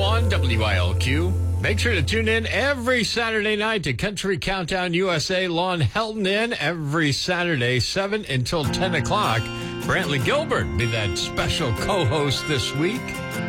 on WILQ. Make sure to tune in every Saturday night to Country Countdown USA. Lon Helton in every Saturday, 7 until 10 o'clock. Brantley Gilbert be that special co-host this week.